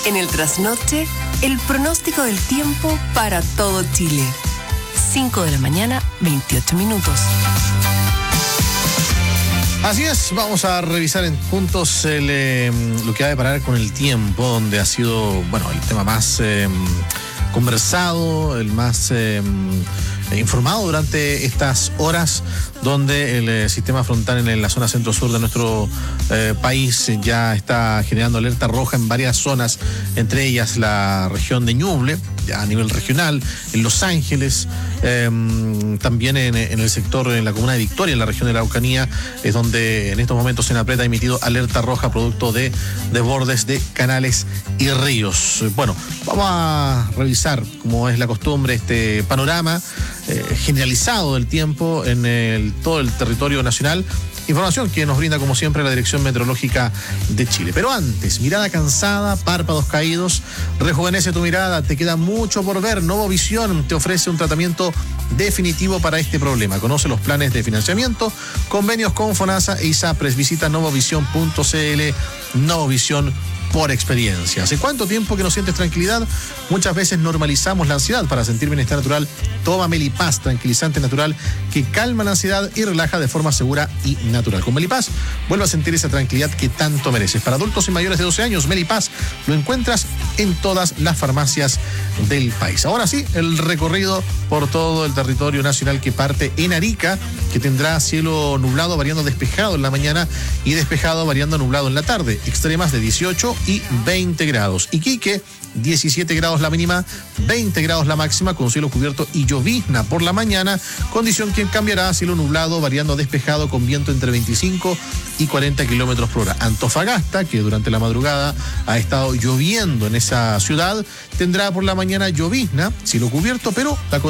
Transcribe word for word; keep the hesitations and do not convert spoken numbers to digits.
En el trasnoche, el pronóstico del tiempo para todo Chile. cinco de la mañana, veintiocho minutos. Así es, vamos a revisar en puntos el, eh, lo que va a deparar con el tiempo, donde ha sido, bueno, el tema más eh, conversado, el más eh, informado durante estas horas, donde el eh, sistema frontal en, en la zona centro-sur de nuestro eh, país ya está generando alerta roja en varias zonas, entre ellas la región de Ñuble, ya a nivel regional, en Los Ángeles, eh, también en, en el sector, en la comuna de Victoria, en la región de la Araucanía, es donde en estos momentos Senapred ha emitido alerta roja producto de desbordes de canales y ríos. Bueno, vamos a revisar, como es la costumbre, este panorama eh, generalizado del tiempo en el, todo el territorio nacional. Información que nos brinda, como siempre, la Dirección Meteorológica de Chile. Pero antes, mirada cansada, párpados caídos, rejuvenece tu mirada, te queda mucho por ver. Novovisión te ofrece un tratamiento definitivo para este problema. Conoce los planes de financiamiento, convenios con FONASA e ISAPRES. Visita novovision punto c l. Novovisión, por experiencia. ¿Hace cuánto tiempo que no sientes tranquilidad? Muchas veces normalizamos la ansiedad. Para sentir bienestar natural, toma Melipaz, tranquilizante natural que calma la ansiedad y relaja de forma segura y natural. Con Melipaz, vuelve a sentir esa tranquilidad que tanto mereces. Para adultos y mayores de doce años, Melipaz lo encuentras en todas las farmacias del país. Ahora sí, el recorrido por todo el territorio nacional, que parte en Arica, que tendrá cielo nublado variando despejado en la mañana y despejado variando nublado en la tarde. Extremas de dieciocho y veinte grados. Iquique, diecisiete grados la mínima, veinte grados la máxima, con cielo cubierto y llovizna por la mañana, condición que cambiará a cielo nublado variando despejado con viento entre veinticinco y cuarenta kilómetros por hora. Antofagasta, que durante la madrugada ha estado lloviendo en esa ciudad, tendrá por la mañana llovizna, cielo cubierto, pero la